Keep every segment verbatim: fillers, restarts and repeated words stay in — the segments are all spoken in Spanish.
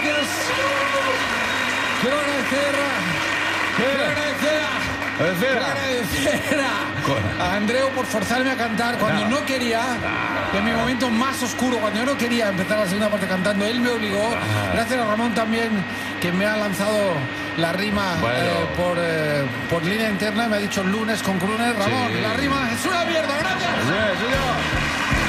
gracias. Quiero agradecer, quiero agradecer, quiero agradecer a Andreu por forzarme a cantar cuando no, no quería, en mi momento más oscuro, cuando yo no quería empezar la segunda parte cantando, él me obligó. Gracias a Ramón también, que me ha lanzado la rima bueno. eh, por, eh, por línea interna, me ha dicho lunes con Kruner. Ramón, sí. La rima es una mierda, gracias. Sí, señor.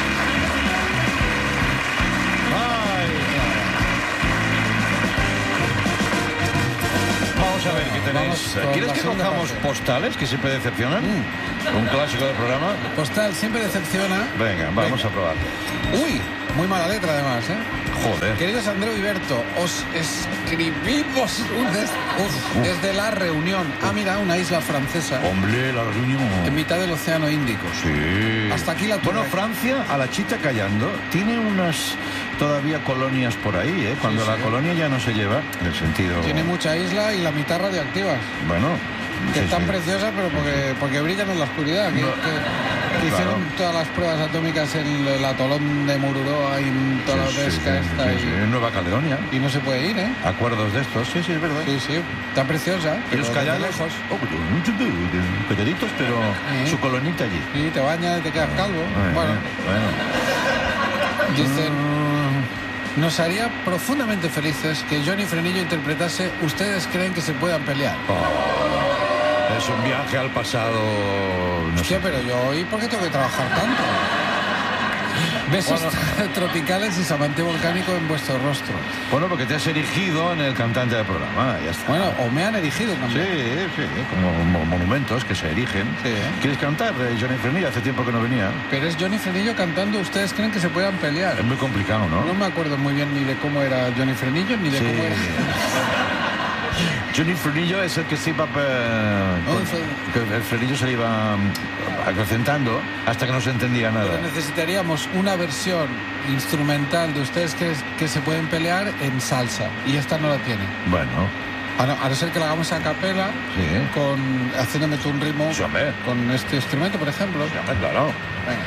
Vamos a ver qué tenéis. ¿Quieres que cojamos parte? Postales, que siempre decepcionan? Mm. Un clásico del programa. Postal siempre decepciona. Venga, vamos Venga. a probar. Uy, muy mala letra además, ¿eh? Joder. Queridos Andreu y Berto, os escribimos des, uf, desde La Reunión. Ah, mira, una isla francesa. Hombre, La Reunión. En mitad del Océano Índico. Sí. Hasta aquí la Bueno, Francia, a la chita callando, tiene unas todavía colonias por ahí, ¿eh? Cuando sí, sí. la colonia ya no se lleva, en el sentido... Tiene mucha isla y la mitad radioactivas. Bueno... Que sí, es tan sí. preciosa, pero porque, porque brillan en la oscuridad. Que, no. que, que hicieron claro. todas las pruebas atómicas en el atolón de Mururoa y en toda sí, la pesca sí, sí, esta. Sí, y, sí, en Nueva Caledonia. Y no se puede ir, ¿eh? Acuerdos de estos, sí, sí, es verdad. Sí, sí, tan preciosa. Y los callados, lejos. Oh, calladitos, pero ¿sí? Su colonita allí. Sí, te bañas y te quedas calvo. Eh, bueno. bueno. Dicen... Nos haría profundamente felices que Johnny Frenillo interpretase ¿Ustedes creen que se puedan pelear? Oh, es un viaje al pasado. No Hostia, sé. Pero yo hoy, ¿por qué tengo que trabajar tanto? Besos bueno. tropicales y samanté volcánico en vuestro rostro. Bueno, porque te has erigido en el cantante del programa, ya está. Bueno, o me han erigido también. Sí, sí, como monumentos que se erigen. Sí. ¿Quieres cantar, Johnny Frenillo? Hace tiempo que no venía. Pero es Johnny Frenillo cantando ¿Ustedes creen que se puedan pelear? Es muy complicado, ¿no? No me acuerdo muy bien ni de cómo era Johnny Frenillo, ni de sí. cómo era... Johnny Frenillo es el que se iba... Eh, con, que el Frenillo se le iba acrecentando hasta que no se entendía nada. Pero necesitaríamos una versión instrumental de Ustedes que, que se pueden pelear en salsa. Y esta no la tiene. Bueno. A no, a no ser que la hagamos a capela, sí. con haciéndome tú un ritmo sí, con este instrumento, por ejemplo. Sí, claro. Venga.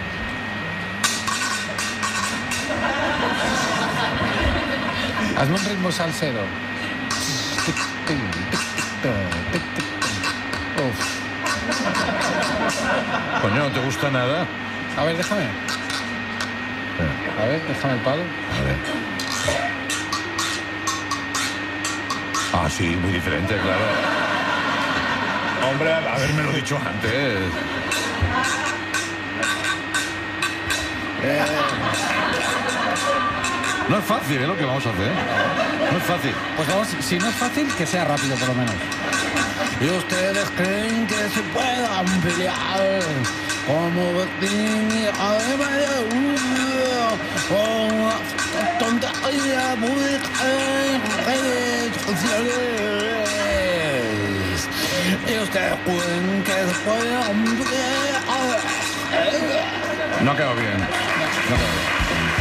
Sí. Hazme un ritmo salsero. Uf. Coño, ¿no te gusta nada? A ver, déjame. A ver, déjame el palo. A ver. Ah, sí, muy diferente, claro. Hombre, haberme lo dicho antes. Eh. No es fácil, ¿eh? Lo que vamos a hacer. No es fácil. Pues vamos, si no es fácil, que sea rápido por lo menos. ¿Y ustedes creen que se puedan pelear como Bertín además de uno con una tontería muy en redes sociales? ¿Y ustedes creen que se puedan pelear? No ha quedado bien. No ha quedado bien.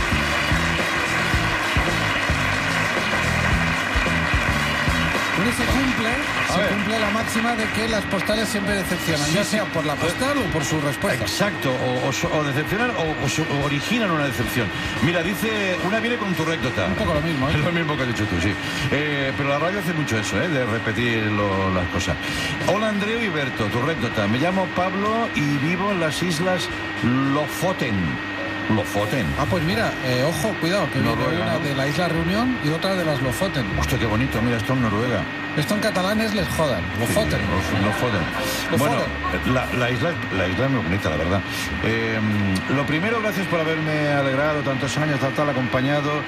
Se cumple, se cumple la máxima de que las postales siempre decepcionan, sí, ya sea por la postal o por su respuesta. Exacto, o, o, o decepcionan o, o, o originan una decepción. Mira, dice, una viene con tu récdota. Un poco lo mismo, ¿eh? Es lo mismo que has dicho tú, sí. Eh, pero la radio hace mucho eso, ¿eh? De repetir lo, las cosas. Hola, Andreu y Berto, tu récdota. Me llamo Pablo y vivo en las islas Lofoten. Lofoten. Ah, pues mira, eh, ojo, cuidado, que viene una de la isla Reunión y otra de las Lofoten. Hostia, qué bonito, mira, esto en Noruega. Esto en catalán es les jodan, Lofoten. Sí, Lofoten. Bueno, la, la, isla, la isla es muy bonita, la verdad. Eh, lo primero, gracias por haberme alegrado tantos años, tal, tal, acompañado.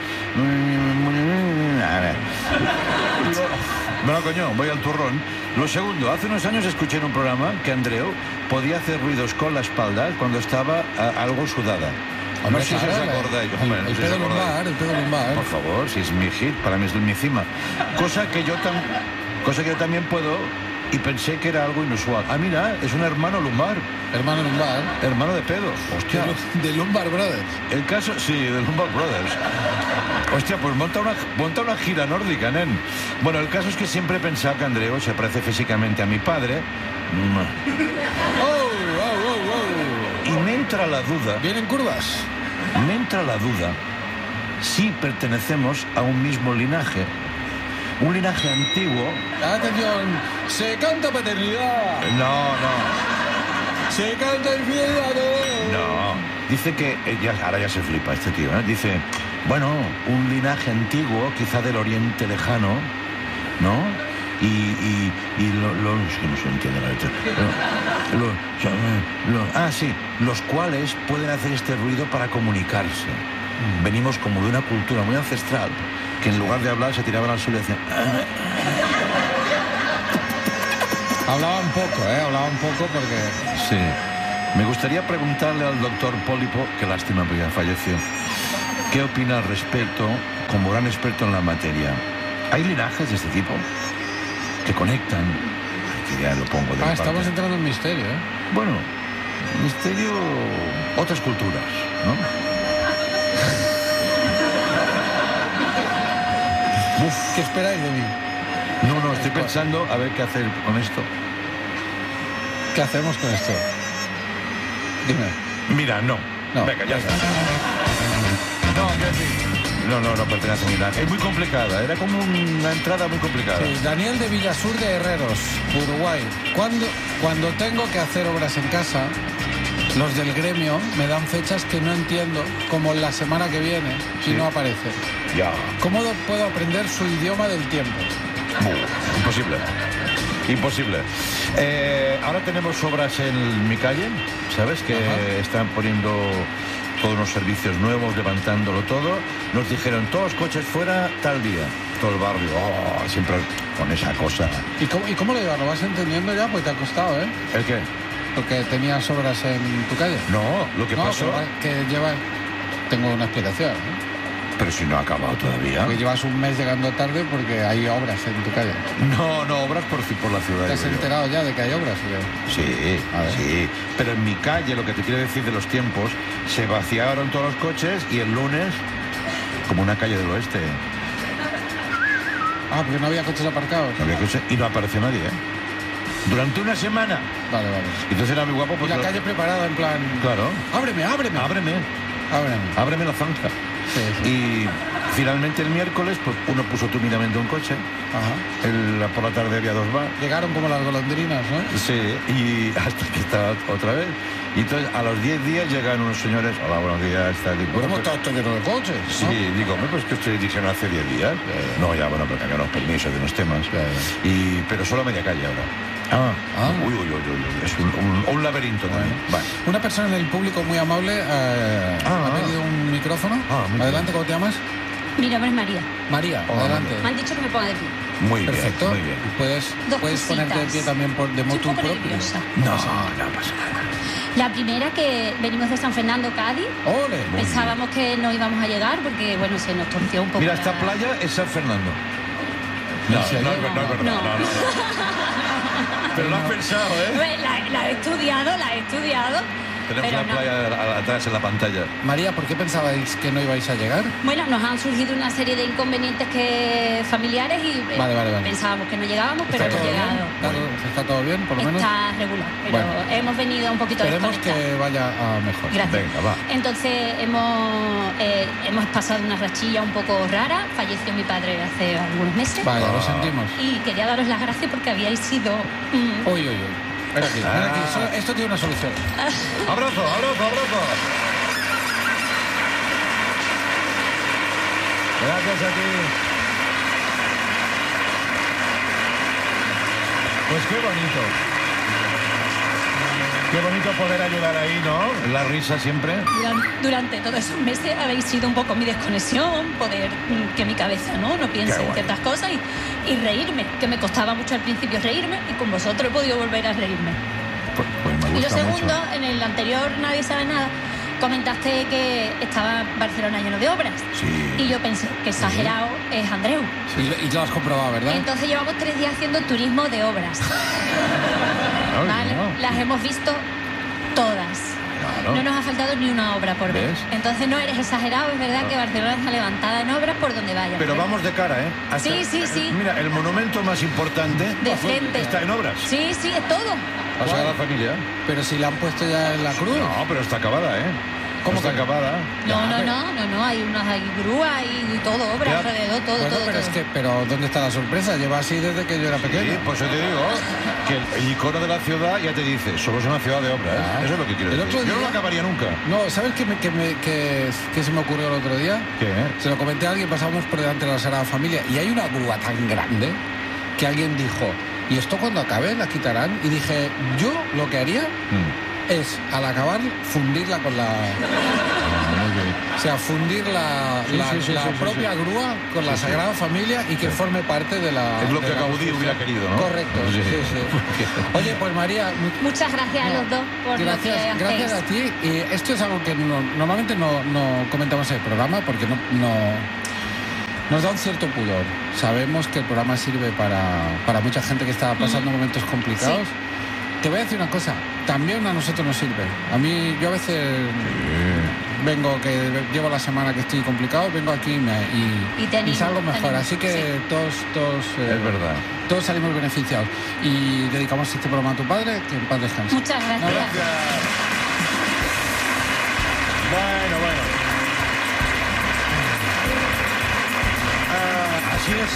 Bueno, coño, voy al turrón. Lo segundo, hace unos años escuché en un programa que Andreu podía hacer ruidos con la espalda cuando estaba a, algo sudada. Hombre, no sé claro, si os acordáis. El, Hombre, el, no el sé pedo si lumbar, el pedo lumbar. Por favor, si es mi hit, para mí es mi cima. Cosa que yo tam, cosa que yo también puedo, y pensé que era algo inusual. Ah, mira, es un hermano lumbar. Hermano lumbar. Hermano de pedo. Hostia. De, de Lumbar Brothers. El caso, sí, de Lumbar Brothers. Hostia, pues monta una, monta una gira nórdica, nen. Bueno, el caso es que siempre he pensado que Andreu se parece físicamente a mi padre. Oh, oh, oh, oh. Y me entra la duda. ¿Vienen curvas? Me entra la duda sí pertenecemos a un mismo linaje. Un linaje antiguo. Atención, se canta paternidad. No, no. Se canta infidelidad. No. Dice que, eh, ya, ahora ya se flipa este tío, ¿eh? Dice, bueno, un linaje antiguo, quizá del Oriente Lejano, ¿no? Y, y, y lo, lo, es que no se entiende la letra. Lo, lo, lo, ah, sí, los cuales pueden hacer este ruido para comunicarse. Venimos como de una cultura muy ancestral, que en lugar de hablar se tiraban al suelo y decían... Hablaban poco, ¿eh? Hablaban poco porque... Sí. Me gustaría preguntarle al doctor Pólipo, que lástima porque ya falleció, ¿qué opina al respecto como gran experto en la materia? ¿Hay linajes de este tipo que conectan? Ay, que ya lo pongo de Ah, mi estamos parte. entrando en misterio, ¿eh? Bueno, misterio... otras culturas, ¿no? Uf, ¿qué esperáis de mí? No, no, estoy pensando a ver qué hacer con esto. ¿Qué hacemos con esto? Dime. Mira, no. No. Venga, ya está. No, quiero decir... No, no, no pertenece a mi linaje. Es muy complicada, era como una entrada muy complicada. Sí, Daniel de Villasur de Herreros, Uruguay. Cuando, cuando tengo que hacer obras en casa, los del gremio me dan fechas que no entiendo, como la semana que viene, y Sí. no aparece. Ya. ¿Cómo puedo aprender su idioma del tiempo? Uh, imposible. Imposible. Eh, ahora tenemos obras en mi calle, ¿sabes? Que Ajá. están poniendo todos unos servicios nuevos, levantándolo todo. Nos dijeron, todos los coches fuera tal día. Todo el barrio, oh, siempre con esa cosa. ¿Y cómo, ¿Y cómo lo llevas? ¿Lo vas entendiendo ya? Pues te ha costado, ¿eh? ¿El qué? Porque tenías obras en tu calle. No, lo que no, pasó... pero que llevas... Tengo una explicación, ¿eh? Pero si no ha acabado todavía. Que llevas un mes llegando tarde porque hay obras en tu calle. No, no, obras por, por la ciudad. ¿Te has digo yo. enterado ya de que hay obras? ¿O qué? Sí, A ver. sí. Pero en mi calle, lo que te quiero decir de los tiempos, se vaciaron todos los coches y el lunes, como una calle del oeste, Ah, porque no había coches aparcados. no había coche y no apareció nadie, ¿eh? Durante una semana. Vale, vale. Entonces era muy guapo Y porque... la calle preparada en plan... Claro. Ábreme, ábreme. Ábreme, Ábreme. ábreme la zanja. Sí, sí. Y finalmente el miércoles, pues uno puso tímidamente un coche. Ajá. El, por la tarde había dos más. Llegaron como las golondrinas, ¿no? Sí, y hasta que está otra vez. Y entonces a los diez días llegan unos señores, hola, buenos días, está digo, ¿Cómo bueno, está pues, esto lleno de coches? ¿no? sí, digo, hombre, pues que ustedes dijeron hace diez días. No, ya, bueno, pero cambiaron los permisos de unos temas. Ya, ya. Y, pero solo a media calle ahora. Ah, Ah. Uy, uy, uy, uy, uy, es un, un- un laberinto también. Vale. Una persona en el público muy amable eh, Ah, ha ah. pedido un micrófono. Ah, muy Adelante, ¿cómo te llamas? Mi nombre es María. María, Hola, adelante. Me han dicho que me ponga de pie. Muy Perfecto. bien, muy bien. Puedes, Dos puedes cositas. ponerte de pie también por, de Estoy motu un poco propio. nerviosa. No, no pasa nada. La primera, que venimos de San Fernando, Cádiz. ¡Ole! Pensábamos que no íbamos a llegar porque, bueno, se nos torció un poco. Mira, la- esta playa es San Fernando. ¿En No, no, serio? es ver- no es verdad. No. No, no, no. Pero lo has pensado, ¿eh? La, la he estudiado, la he estudiado. Tenemos pero la no. playa a- a- atrás en la pantalla. María, ¿por qué pensabais que no ibais a llegar? Bueno, nos han surgido una serie de inconvenientes que familiares y eh, Vale, vale, vale. pensábamos que no llegábamos, pero ¿Está hemos todo bien? llegado. ¿Está, está todo bien, por lo menos? Está regular, pero Bueno. hemos venido un poquito Esperemos desconectados. que vaya a mejor. Gracias. Venga, va. Entonces hemos, eh, hemos pasado una rachilla un poco rara. Falleció mi padre hace algunos meses. Vaya, lo Ah. sentimos. Y quería daros las gracias porque habíais sido... mm, Uy, uy, uy. Ven aquí, ven aquí. Ah. Solo- esto tiene una solución. Abrazo, abrazo, abrazo. Gracias a ti. Pues qué bonito. Qué bonito poder ayudar ahí, ¿no? La risa siempre. duran- durante todos esos meses habéis sido un poco mi desconexión, poder mm, que mi cabeza no, no piense Qué en guay. ciertas cosas y, y reírme, que me costaba mucho al principio reírme y con vosotros he podido volver a reírme. Pues, pues me Y lo gusta segundo, mucho. en el anterior Nadie Sabe Nada, comentaste que estaba Barcelona lleno de obras. Sí. Y yo pensé que exagerado es Andreu. Y, lo- y lo has comprobado, ¿verdad? Entonces llevamos tres días haciendo turismo de obras. Ay, ¿Vale? no. Las hemos visto todas. Claro. No nos ha faltado ni una obra por ver. ¿Ves? Entonces no eres exagerado, es verdad que Barcelona está levantada en obras por donde vaya. Pero vamos de cara, ¿eh? Hasta- Sí, sí, sí. Mira, el monumento más importante De frente. está en obras. Sí, sí, es todo. La Sagrada Familia. Pero si la han puesto ya en la cruz. No, pero está acabada, ¿eh? ¿Cómo está que- acabada? No, Ya, no, pero- no, no, no, hay unas hay grúas y todo, obra Ya. alrededor, todo, Bueno, todo, pero todo. es que, pero ¿dónde está la sorpresa? Lleva así desde que yo era Sí, pequeño. pues yo te digo que el, el icono de la ciudad ya te dice, somos una ciudad de obras. Ah. Eso es lo que quiero El decir. otro Yo no día- lo acabaría nunca. No, ¿sabes qué, me- qué me- qué- qué se me ocurrió el otro día? ¿Qué? Se lo comenté a alguien, pasábamos por delante de la Sagrada Familia y hay una grúa tan grande que alguien dijo, ¿y esto cuando acabe la quitarán? Y dije, yo lo que haría Mm. es, al acabar, fundirla con la... Ah, muy bien. O sea, fundir la, Sí, la, sí, sí, la sí, sí, propia sí. grúa con la Sí, sí. Sagrada Familia y que forme parte de la... Es lo de que la Gaudí construcción. hubiera querido, ¿no? Correcto, Sí. sí, sí. Oye, pues María, mu- Muchas gracias a los dos por lo gracias, que gracias a hacéis. ti. Y esto es algo que no- normalmente no, no comentamos en el programa porque no, no nos da un cierto pudor. Sabemos que el programa sirve para, para mucha gente que está pasando momentos complicados. Te voy a decir una cosa, también a nosotros nos sirve. A mí, yo a veces vengo, que llevo la semana que estoy complicado, vengo aquí y, me, y, Y te animo, salgo te mejor. animo, Así que sí. todos, todos, eh, Es verdad. todos salimos beneficiados. Y dedicamos este programa a tu padre, que en paz descanse. Muchas gracias. Gracias. Bueno, bueno. Ah, así es.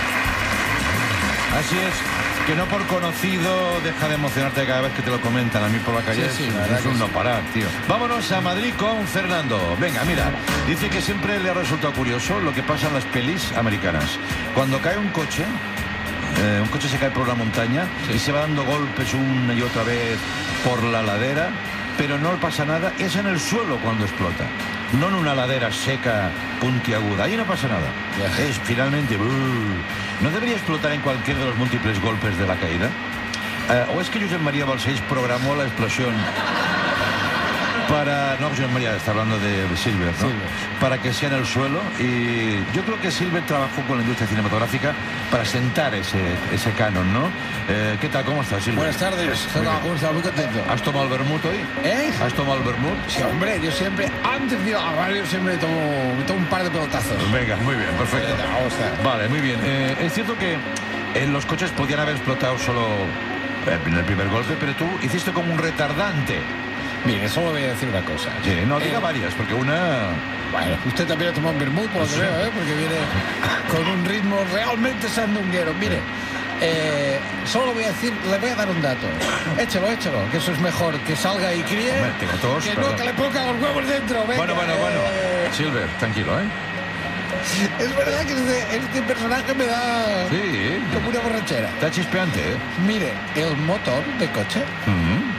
Así es. Que no por conocido deja de emocionarte cada vez que te lo comentan. A mí por la calle Sí, sí, es, la verdad es que un no sí. parar, tío. Vámonos a Madrid con Fernando. Venga, mira. Dice que siempre le ha resultado curioso lo que pasa en las pelis americanas. Cuando cae un coche, eh, un coche se cae por la montaña y se va dando golpes una y otra vez por la ladera, pero no pasa nada. Es en el suelo cuando explota. No en una ladera seca, puntiaguda. Ahí no pasa nada. Ya. Es finalmente... ¡uh! ¿No debería explotar en cualquiera de los múltiples golpes de la caída? Eh, ¿O es que Josep María Balcells programó la explosión para... No, Josep María está hablando de, de Silver, ¿no? Silver. Para que sea en el suelo. Y yo creo que Silver trabajó con la industria cinematográfica para sentar ese, ese canon, ¿no? Eh, ¿Qué tal? ¿Cómo estás, Silver? Buenas tardes. Hola, ¿cómo estás? Muy contento. ¿Has tomado el vermut hoy? ¿Eh? ¿Has tomado el vermut? Sí, hombre, yo siempre, antes de ir a la radio, siempre me tomo, me tomo un par de pelotazos. Venga, muy bien, perfecto. Venga, vamos a- Vale, muy bien. Eh, es cierto que eh, los coches podían haber explotado solo eh, en el primer golpe, pero tú hiciste como un retardante. Mire, solo voy a decir una cosa. Sí, no, diga Eh, varias, porque una... Bueno, usted también ha tomado un vermut, por lo que Sí. veo, ¿eh? Porque viene con un ritmo realmente sandunguero. Mire, eh, solo voy a decir, le voy a dar un dato. Échelo, échelo, que eso es mejor, que salga y críe. Hombre, tengo tos, que perdón. no, que le ponga los huevos dentro. Venga, Bueno, bueno, bueno. eh, Silver, tranquilo, ¿eh? es verdad que este, este personaje me da Sí. como una borrachera. Está chispeante, ¿eh? Mire, el motor de coche, Mm.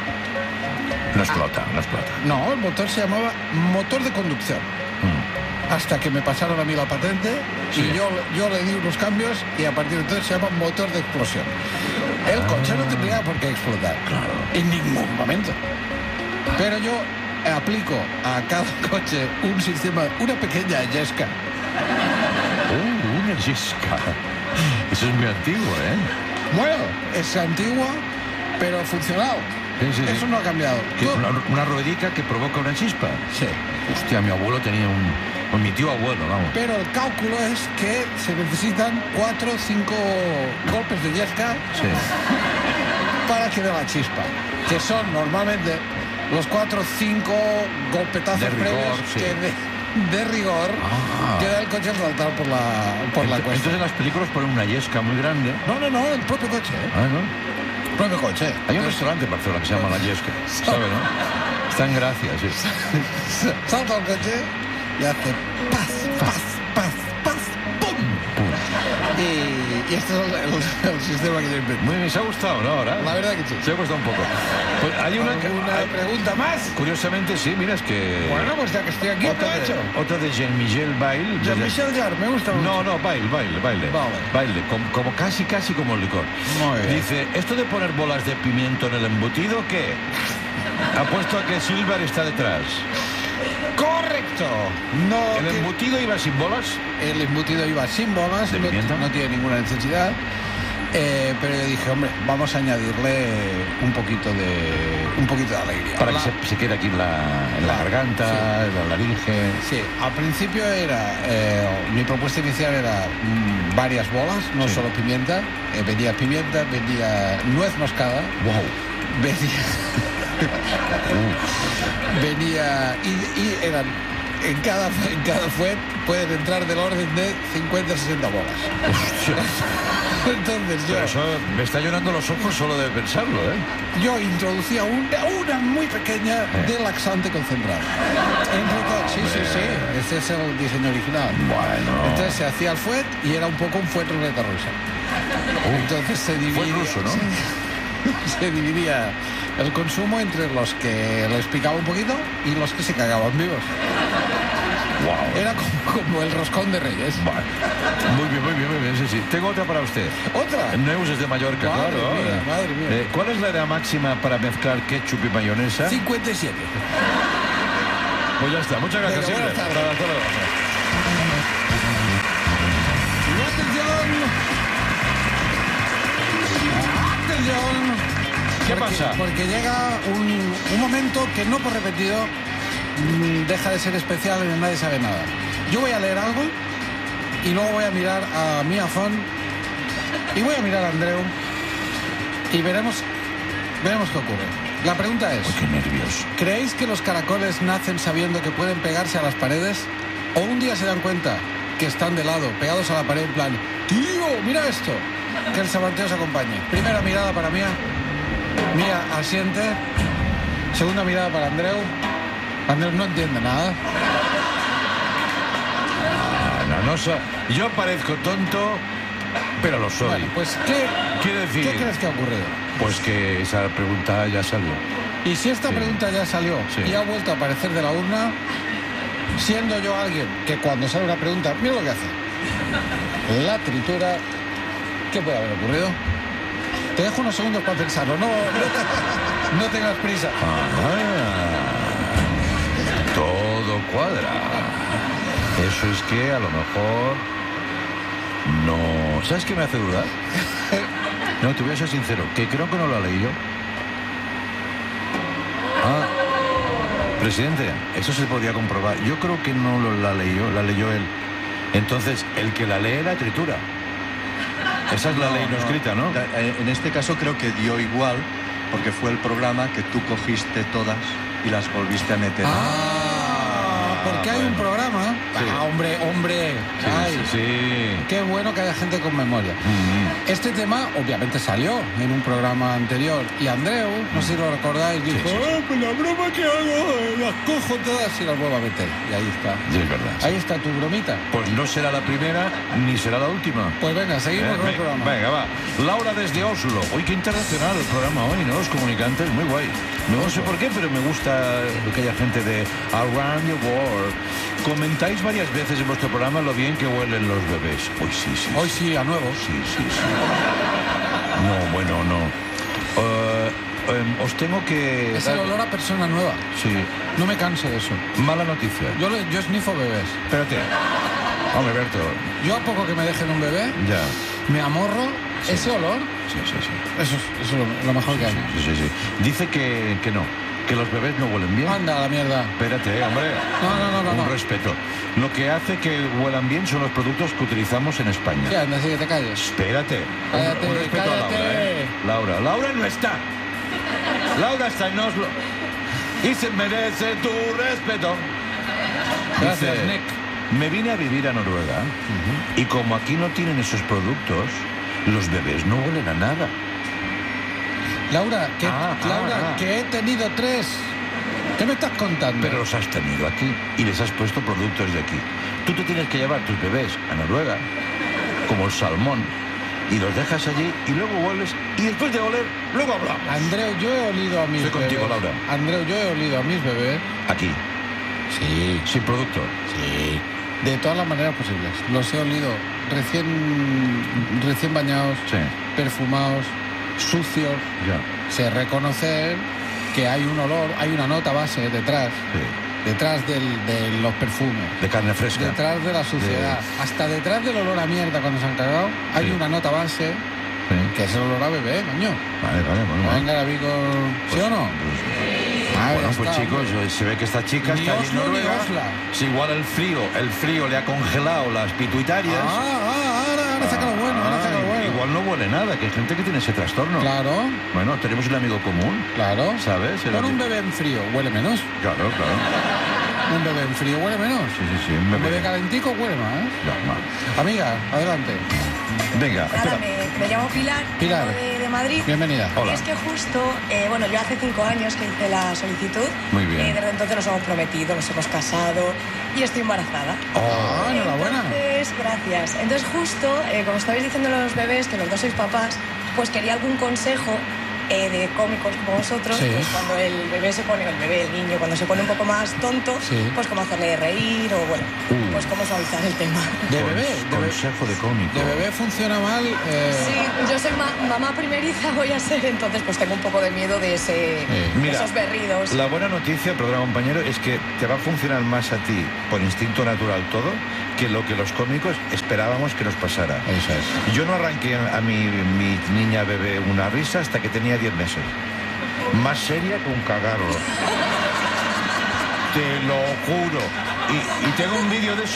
No explota, no explota. no, el motor se llamaba motor de conducción. Mm. Hasta que me pasaron a mí la patente Sí. y yo, yo le di unos cambios y a partir de entonces se llama motor de explosión. El coche no tendría por qué explotar. En ningún momento. Pero yo aplico a cada coche un sistema, una pequeña yesca. Uh, una yesca. Eso es muy antiguo, ¿eh? Bueno, es antigua, pero funcional. Sí, sí, sí. Eso no ha cambiado. Que Tú- una, una ruedica que provoca una chispa. Sí. Hostia, mi abuelo tenía un... o mi tío abuelo, vamos. Pero el cálculo es que se necesitan cuatro o cinco golpes de yesca Sí. para que dé la chispa, que son normalmente los cuatro o cinco golpetazos De rigor, previos sí. que de, de rigor Ah. que da el coche al saltar por la, por la Ent- cuesta. Entonces en las películas ponen una yesca muy grande. No, no, no, el propio coche, ¿eh? Ah, ¿no? el propio coche. Hay un restaurante en Barcelona que se llama La Yesca, ¿sabe, no? Está en Gracia, sí. Salta el coche y hace paz, paz, paz, paz, ¡pum! Pum. Y, y este es el, el- el sistema que yo inventé. Muy bien, ¿se ha gustado, no? Ahora. La verdad que sí. Se ha costado un poco. Pues hay una... que- ¿Alguna hay- pregunta más? Curiosamente, sí, mira, es que... Bueno, pues ya que estoy aquí, otra, aprovecho. de, otra de Jean-Michel Bail. desde- Jean-Michel Jarre, me gusta mucho. No, no, baile, baile, baile. Vale. Baile, como, como casi, casi como el licor. Muy bien. Dice, ¿esto de poner bolas de pimiento en el embutido, qué? Apuesto a que Silver está detrás. ¡Correcto! No, ¿El que- embutido iba sin bolas? el embutido iba sin bolas, ¿De no, pimienta? no tiene ninguna necesidad. Eh, pero yo dije, hombre, vamos a añadirle un poquito de un poquito de alegría. Para La- que se, se quede aquí en la, en la La- garganta, en la laringe. Sí, al principio era, eh, mi propuesta inicial era mm, varias bolas, no Sí. solo pimienta. Eh, venía pimienta, venía nuez moscada, Wow. venía, Venía y, y eran en cada en cada fuet pueden entrar del orden de cincuenta a sesenta bolas. Entonces yo Pero eso me está llenando los ojos solo de pensarlo, ¿eh? yo introducía una, una muy pequeña de laxante concentrado. Entre todo, sí, sí, sí. Este es el diseño original. Bueno. Entonces se hacía el fuet y era un poco un fuet ruleta rusa. Entonces se dividía. Fuet ruso, ¿no? Se, se dividía el consumo entre los que les picaba un poquito y los que se cagaban vivos. Wow. Era como, como el roscón de Reyes. Bueno. Muy bien, muy bien, muy bien, sí, sí. Tengo otra para usted. ¿Otra? Neus es de Mallorca, Madre claro. mía, madre mía. Eh, ¿Cuál es la edad máxima para mezclar ketchup y mayonesa? cincuenta y siete. Pues ya está, muchas gracias. Venga, buenas Silvia. tardes. Hasta luego. Y atención. Atención. ¿Qué Porque- pasa? Porque llega un, un momento que no por repetido mm, deja de ser especial y nadie sabe nada. Yo voy a leer algo y luego voy a mirar a mi afón y voy a mirar a Andreu y veremos, veremos qué ocurre. La pregunta es, Uy, qué nervios. ¿creéis que los caracoles nacen sabiendo que pueden pegarse a las paredes? ¿O un día se dan cuenta que están de lado, pegados a la pared en plan, tío, mira esto? Que el sabanteo se acompañe. Primera mirada para Mía. Mía asiente. Segunda mirada para Andreu. Andreu no entiende nada. Ah, no, no so- Yo parezco tonto, pero lo soy. Bueno, pues ¿qué, Quiero decir- ¿qué crees que ha ocurrido? Pues que esa pregunta ya salió. Y si esta Sí. pregunta ya salió Sí. y ha vuelto a aparecer de la urna, siendo yo alguien que cuando sale una pregunta, mira lo que hace. La tritura, ¿qué puede haber ocurrido? Te dejo unos segundos para pensarlo, no, no, te- no tengas prisa. Ah, todo cuadra. Eso es que a lo mejor no... ¿Sabes qué me hace dudar? No, te voy a ser sincero, que creo que no lo leí yo. Ah, presidente, eso se podía comprobar. Yo creo que no lo, la leyó, la leyó él. Entonces, el que la lee la tritura. Esa es la ley no escrita, ¿no? Da- eh, En este caso creo que dio igual, porque fue el programa que tú cogiste todas y las volviste a meter. Ah, porque hay un bueno. programa. Sí. Ah, hombre, hombre. Sí, Ay, sí, sí. qué bueno que haya gente con memoria. Mm, Este tema obviamente salió en un programa anterior y Andreu, no sé si lo recordáis, dijo, sí, sí. "Ah, pues la broma que hago, eh, las cojo todas y las vuelvo a meter". Y ahí está. sí, es verdad. sí. Ahí está tu bromita. Pues no será la primera ni será la última. Pues venga, seguimos Eh, con el ve- programa. Venga, va. Laura desde Oslo. Uy, qué internacional el programa hoy, ¿no? Los comunicantes, muy guay. No sé por qué, pero me gusta que haya gente de Around the World. Comentáis varias veces en vuestro programa lo bien que huelen los bebés. Uy, sí, sí. Hoy sí. sí, a nuevo. Sí, sí, sí. No, bueno, no. Eh, em, os tengo que... Es el dar- olor a persona nueva. Sí. No me canso de eso. Mala noticia. Yo, le- yo snifo bebés. Espérate. Hombre, Berto. Yo a poco que me dejen un bebé, Ya. me amorro ese olor. Sí, sí, sí. Eso es, eso es lo, lo mejor que hay. Sí, sí, sí. Dice que, que no, que los bebés no huelen bien. Anda, a la mierda. Espérate, hombre. No, no, no, no, Un no. respeto. Lo que hace que huelan bien son los productos que utilizamos en España. ¿Qué anda? Así que te calles. Espérate. Un- Cállate, un respeto cállate. a Laura, ¿eh? Laura. Laura no está. Laura está en Oslo. Y se merece tu respeto. Gracias, Dice, Nick. me vine a vivir a Noruega y como aquí no tienen esos productos, los bebés no huelen a nada. Laura, que, Ah, ah, Laura, ah. que he tenido tres. ¿Qué me estás contando? Pero los has tenido aquí y les has puesto productos de aquí. Tú te tienes que llevar tus bebés a Noruega, como el salmón, y los dejas allí y luego vuelves y después de oler, luego hablamos. Andreu, yo he olido a mis Estoy bebés. contigo, Laura. Andreu, yo he olido a mis bebés. Aquí, Sí, sin producto. sí. De todas las maneras posibles. Los he olido recién, recién bañados, Sí, perfumados, sucios. ya. Sé reconocer que hay un olor, hay una nota base detrás, Sí. detrás del- de los perfumes. De carne fresca. Detrás de la suciedad, hasta detrás del olor a mierda cuando se han cagado, hay Sí. una nota base Sí. que es el olor a bebé, coño. Vale, vale, bueno. No vale. venga David con... ¿Sí o no? Ah, Bueno, ya pues está, chicos, hombre. se ve que esta chica Ni está allí en Oslo ni Noruega. Osla. Si igual el frío, el frío le ha congelado las pituitarias. Ah, ah, ahora, ahora saca lo bueno, ahora saca lo Ah, bueno. Igual no huele duele nada, que hay gente que tiene ese trastorno. Claro. Bueno, tenemos un amigo común. Claro. ¿Sabes? Con un bebé en frío huele menos. Claro, claro. Un bebé en frío huele menos. Sí, sí, sí. Un bebé calentico huele más. No, mal. Amiga, adelante. Venga, Nada, espera. me, me llamo Pilar, Pilar. vengo de, de Madrid. Bienvenida. Hola. Y es que justo, eh, bueno, yo hace cinco años que hice la solicitud. Muy bien. Y desde entonces nos hemos prometido, nos hemos casado y estoy embarazada. Oh, enhorabuena. Entonces, gracias. Entonces justo, eh, como estabais diciendo los bebés, que los dos sois papás, pues quería algún consejo eh, de cómicos como vosotros, Sí. pues cuando el bebé se pone, el bebé, el niño, cuando se pone un poco más tonto, Sí. pues cómo hacerle reír o bueno, Uh. pues cómo suavizar el tema. De bebé. De, be- Consejo de cómico. de bebé funciona mal. eh, Sí, yo soy ma- mamá primeriza, voy a ser, entonces pues tengo un poco de miedo de, ese, de Mira, esos berridos. La buena noticia, perdona compañero, es que te va a funcionar más a ti por instinto natural todo que lo que los cómicos esperábamos que nos pasara. Eso es. Yo no arranqué a mi, mi niña bebé una risa hasta que tenía diez meses. Más seria que un cagarro. Te lo juro. Y, y tengo un vídeo de eso.